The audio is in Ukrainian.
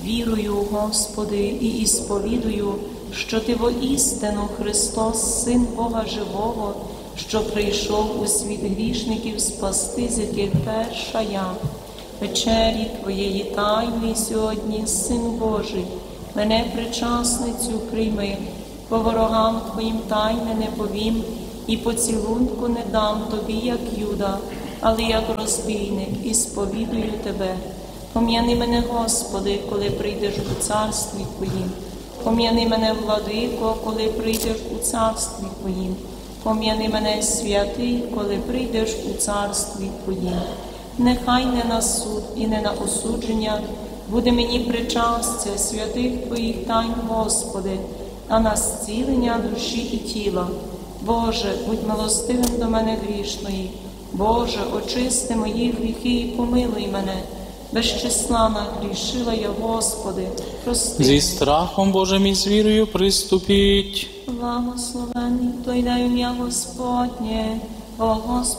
Вірую, Господи, і ісповідую, що Ти воістину Христос, Син Бога Живого, що прийшов у світ грішників спасти, з яких перша я. Вечері Твоєї тайни сьогодні, Син Божий, мене причасницю прийми, по ворогам Твоїм тайне не повім, і поцілунку не дам Тобі, як Юда, але як розбійник, і сповідую Тебе. Пом'яни мене, Господи, коли прийдеш у царстві Твоїм. Пом'яни мене, Владико, коли прийдеш у царстві Твоїм. Пом'яни мене, святий, коли прийдеш у царстві Твоїм. Нехай не на суд і не на осудження буде мені причастя святих Твоїх тайн, Господи, а на зцілення душі і тіла. Боже, будь милостивим до мене грішної. Боже, очисти мої гріхи і помилуй мене. Без числа нагрішила я, Господи, прости. Зі страхом Божим і з вірою приступіть. Благословений той дай ім'я Господнє, о Господи.